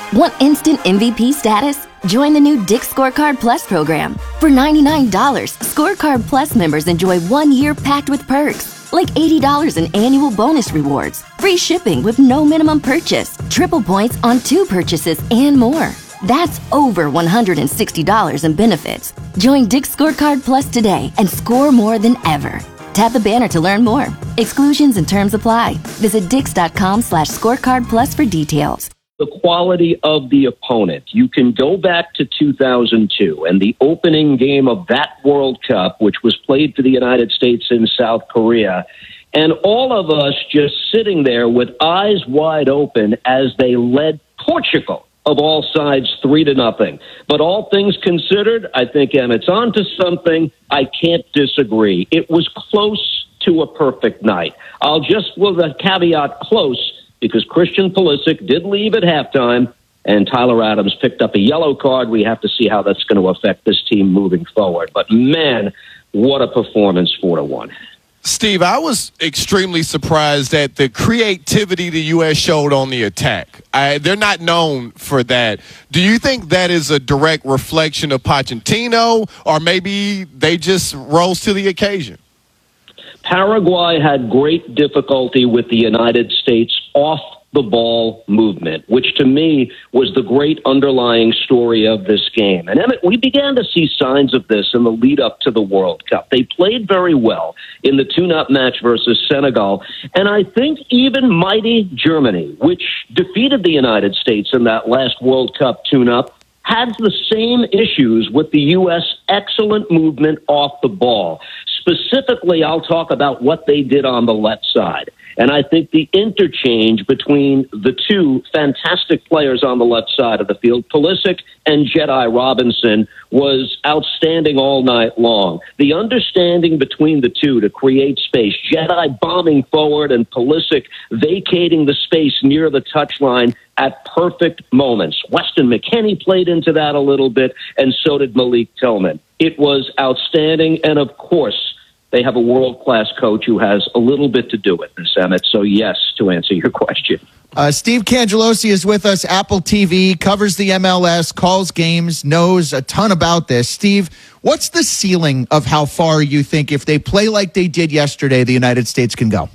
Want instant MVP status? Join the new Dick's Scorecard Plus program. For $99, Scorecard Plus members enjoy 1 year packed with perks, like $80 in annual bonus rewards, free shipping with no minimum purchase, triple points on 2 purchases, and more. That's over $160 in benefits. Join Dick's Scorecard Plus today and score more than ever. Tap the banner to learn more. Exclusions and terms apply. Visit dix.com/scorecardplus for details. The quality of the opponent. You can go back to 2002 and the opening game of that World Cup, which was played for the United States in South Korea, and all of us just sitting there with eyes wide open as they led Portugal of all sides 3-0. But all things considered, I think Emmett's onto something. I can't disagree. It was close to a perfect night. I'll just, with a caveat, close, because Christian Pulisic did leave at halftime, and Tyler Adams picked up a yellow card. We have to see how that's going to affect this team moving forward. But, man, what a performance, 4-1. Steve, I was extremely surprised at the creativity the U.S. showed on the attack. They're not known for that. Do you think that is a direct reflection of Pochettino, or maybe they just rose to the occasion? Paraguay had great difficulty with the United States off-the-ball movement, which to me was the great underlying story of this game. And, Emmett, we began to see signs of this in the lead-up to the World Cup. They played very well in the tune-up match versus Senegal. And I think even mighty Germany, which defeated the United States in that last World Cup tune-up, had the same issues with the U.S. excellent movement off the ball. Specifically, I'll talk about what they did on the left side. And I think the interchange between the two fantastic players on the left side of the field, Pulisic and Jedi Robinson, was outstanding all night long. The understanding between the two to create space, Jedi bombing forward and Pulisic vacating the space near the touchline at perfect moments. Weston McKennie played into that a little bit, and so did Malik Tillman. It was outstanding, and of course, they have a world-class coach who has a little bit to do with this, Emmett. So, yes, to answer your question. Steve Cangelosi is with us, Apple TV, covers the MLS, calls games, knows a ton about this. Steve, what's the ceiling of how far you think, if they play like they did yesterday, the United States can go?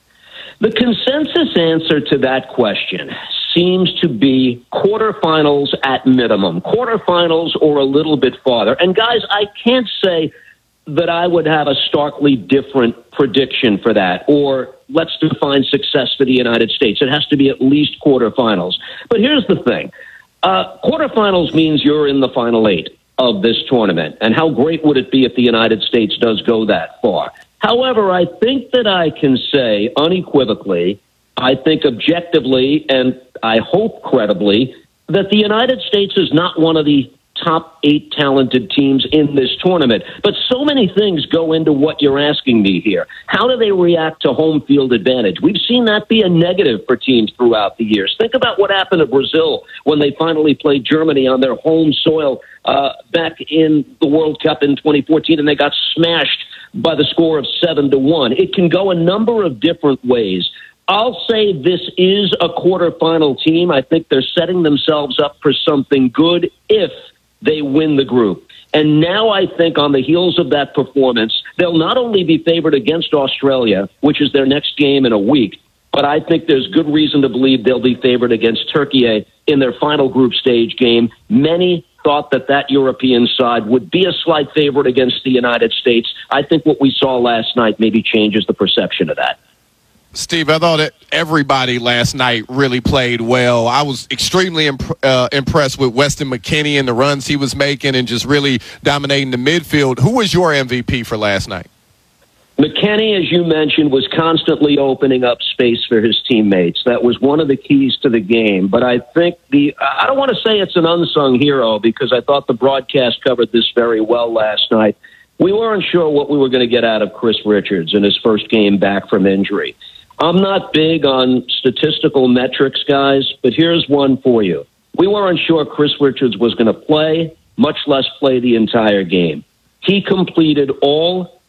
The consensus answer to that question seems to be quarterfinals at minimum, quarterfinals or a little bit farther. And, guys, I can't say that I would have a starkly different prediction for that, or let's define success for the United States. It has to be at least quarterfinals. But here's the thing. Quarterfinals means you're in the final 8 of this tournament. And how great would it be if the United States does go that far? However, I think that I can say unequivocally, I think objectively, and I hope credibly, that the United States is not one of the top 8 talented teams in this tournament. But so many things go into what you're asking me here. How do they react to home field advantage? We've seen that be a negative for teams throughout the years. Think about what happened to Brazil when they finally played Germany on their home soil back in the World Cup in 2014, and they got smashed by the score of 7-1. It can go a number of different ways. I'll say this is a quarterfinal team. I think they're setting themselves up for something good if they win the group. And now I think on the heels of that performance, they'll not only be favored against Australia, which is their next game in a week, but I think there's good reason to believe they'll be favored against Turkey in their final group stage game. Many thought that European side would be a slight favorite against the United States. I think what we saw last night maybe changes the perception of that. Steve, I thought that everybody last night really played well. I was extremely impressed with Weston McKennie and the runs he was making and just really dominating the midfield. Who was your MVP for last night? McKennie, as you mentioned, was constantly opening up space for his teammates. That was one of the keys to the game. But I think I don't want to say it's an unsung hero because I thought the broadcast covered this very well last night. We weren't sure what we were going to get out of Chris Richards in his first game back from injury. I'm not big on statistical metrics, guys, but here's one for you. We weren't sure Chris Richards was going to play, much less play the entire game. He completed all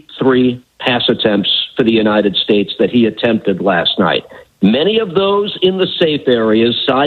83 pass attempts for the United States that he attempted last night. Many of those in the safe areas, side